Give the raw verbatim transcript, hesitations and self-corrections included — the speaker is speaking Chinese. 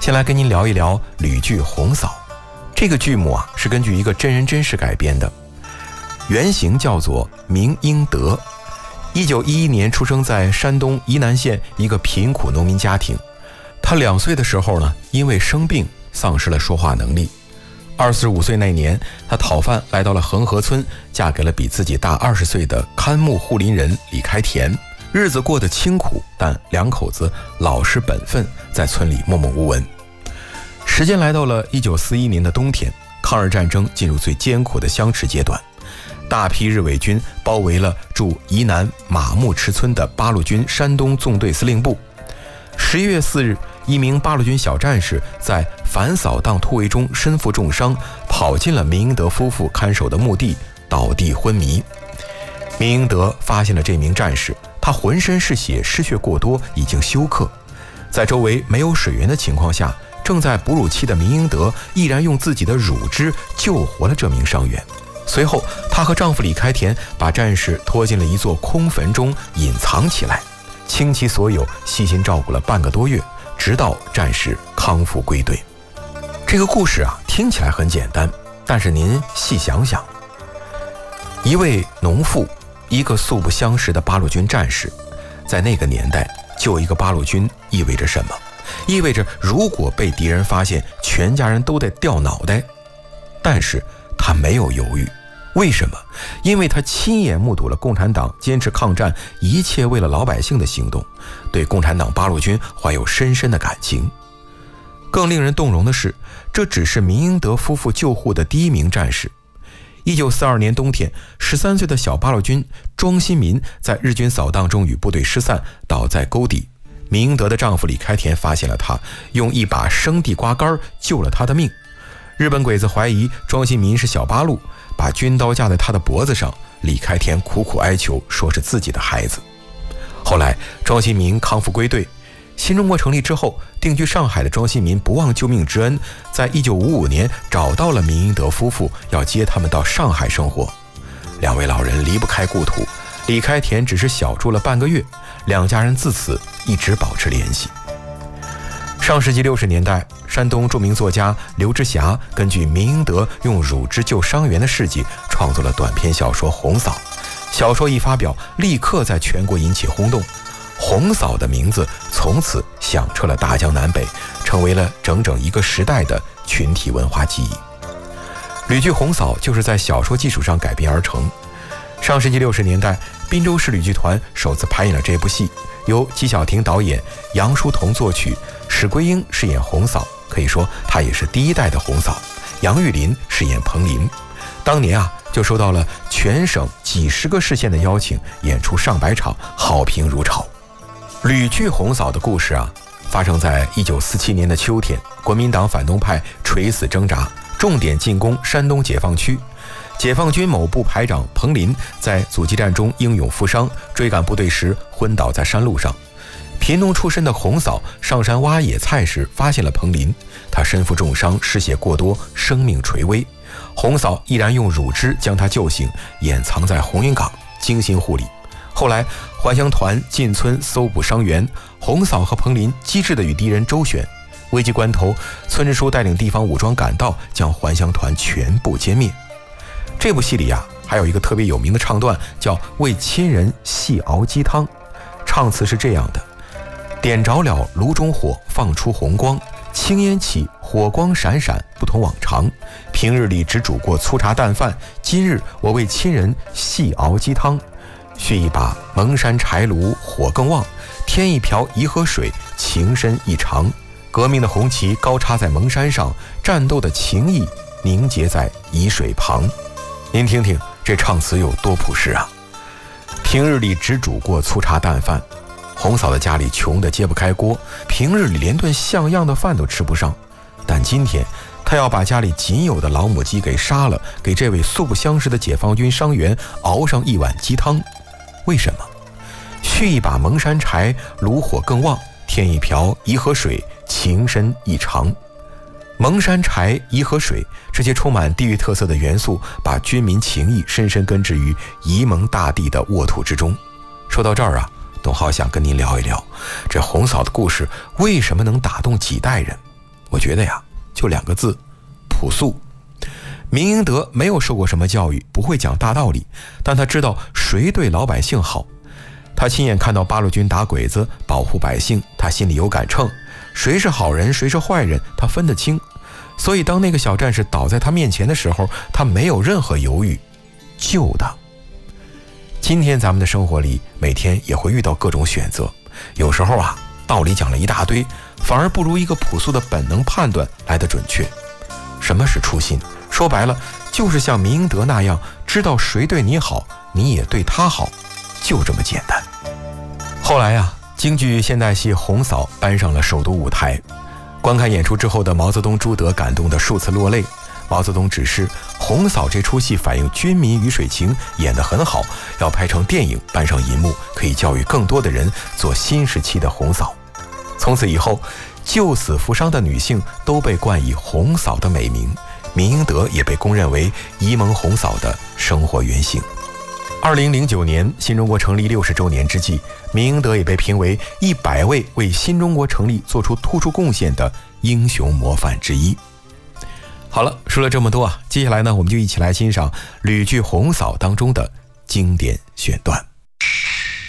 先来跟您聊一聊吕剧《红嫂》。这个剧目啊是根据一个真人真事改编的，原型叫做明英德。一九一一年出生在山东沂南县一个贫苦农民家庭。他两岁的时候呢，因为生病丧失了说话能力。二十五岁那年，他讨饭来到了恒河村，嫁给了比自己大二十岁的看牧护林人李开田。日子过得清苦，但两口子老实本分，在村里默默无闻。时间来到了一九四一年的冬天，抗日战争进入最艰苦的相持阶段，大批日伪军包围了驻沂南马木池村的八路军山东纵队司令部。十一月四日，一名八路军小战士在反扫荡突围中身负重伤，跑进了明英德夫妇看守的墓地，倒地昏迷。明英德发现了这名战士，他浑身是血，失血过多，已经休克。在周围没有水源的情况下，正在哺乳期的明英德毅然用自己的乳汁救活了这名伤员。随后，她和丈夫李开田把战士拖进了一座空坟中隐藏起来，倾其所有细心照顾了半个多月，直到战士康复归队。这个故事啊，听起来很简单，但是您细想想，一位农妇，一个素不相识的八路军战士，在那个年代救一个八路军意味着什么？意味着如果被敌人发现，全家人都得掉脑袋。但是他没有犹豫，为什么？因为他亲眼目睹了共产党坚持抗战，一切为了老百姓的行动，对共产党八路军怀有深深的感情。更令人动容的是，这只是明英德夫妇救护的第一名战士。一九四二年冬天，十三岁的小八路军庄新民在日军扫荡中与部队失散，倒在沟底。明英德的丈夫李开田发现了他，用一把生地瓜干救了他的命。日本鬼子怀疑庄新民是小八路，把军刀架在他的脖子上。李开田苦苦哀求，说是自己的孩子。后来庄新民康复归队。新中国成立之后，定居上海的庄新民不忘救命之恩，在一九五五年找到了明英德夫妇，要接他们到上海生活。两位老人离不开故土，李开田只是小住了半个月，两家人自此一直保持联系。上世纪六十年代，山东著名作家刘之霞根据明英德用乳汁救伤员的事迹，创作了短篇小说《红嫂》。小说一发表，立刻在全国引起轰动。红嫂的名字从此响彻了大江南北，成为了整整一个时代的群体文化记忆。吕剧《红嫂》就是在小说基础上改编而成。上世纪六十年代，滨州市吕剧团首次排演了这部戏，由纪晓婷导演，杨淑彤作曲，史桂英饰演红嫂，可以说她也是第一代的红嫂。杨玉林饰演彭林。当年啊，就收到了全省几十个市县的邀请，演出上百场，好评如潮。吕剧《红嫂》的故事啊，发生在一九四七年的秋天，国民党反动派垂死挣扎，重点进攻山东解放区。解放军某部排长彭林在阻击战中英勇负伤，追赶部队时昏倒在山路上。贫农出身的红嫂上山挖野菜时发现了彭林，他身负重伤，失血过多，生命垂危。红嫂毅然用乳汁将他救醒，掩藏在红云岗，精心护理。后来还乡团进村搜捕伤员，红嫂和彭林机智地与敌人周旋。危急关头，村支书带领地方武装赶到，将还乡团全部歼灭。这部戏里啊，还有一个特别有名的唱段，叫为亲人细熬鸡汤。唱词是这样的：点着了炉中火，放出红光，青烟起，火光闪闪，不同往常。平日里只煮过粗茶淡饭，今日我为亲人细熬鸡汤。续一把蒙山柴炉火更旺，添一瓢颐和水，情深意长。革命的红旗高插在蒙山上，战斗的情谊凝结在沂水旁。您听听这唱词有多朴实啊！平日里只煮过粗茶淡饭，红嫂的家里穷得揭不开锅，平日里连顿像样的饭都吃不上。但今天他要把家里仅有的老母鸡给杀了，给这位素不相识的解放军伤员熬上一碗鸡汤。为什么？续一把蒙山柴，炉火更旺，添一瓢颐和水，情深意长。蒙山柴、颐和水这些充满地域特色的元素，把军民情谊深深根植于沂蒙大地的沃土之中。说到这儿啊，董浩想跟您聊一聊，这红嫂的故事为什么能打动几代人？ 我觉得呀，就两个字：朴素。明英德没有受过什么教育，不会讲大道理，但他知道谁对老百姓好。他亲眼看到八路军打鬼子，保护百姓，他心里有杆秤，谁是好人，谁是坏人，他分得清。所以当那个小战士倒在他面前的时候，他没有任何犹豫，救他。今天咱们的生活里，每天也会遇到各种选择，有时候啊，道理讲了一大堆，反而不如一个朴素的本能判断来得准确。什么是初心？说白了，就是像明英德那样，知道谁对你好，你也对他好，就这么简单。后来啊，京剧现代戏《红嫂》搬上了首都舞台，观看演出之后的毛泽东、朱德感动得数次落泪。毛泽东指示《红嫂》这出戏反映军民鱼水情，演得很好，要拍成电影搬上银幕，可以教育更多的人做新时期的红嫂。从此以后，救死扶伤的女性都被冠以红嫂的美名，明英德也被公认为沂蒙红嫂的生活原型。二零零九年，新中国成立六十周年之际，明英德也被评为一百位为新中国成立做出突出贡献的英雄模范之一。好了，说了这么多啊，接下来呢，我们就一起来欣赏吕剧《红嫂》当中的经典选段。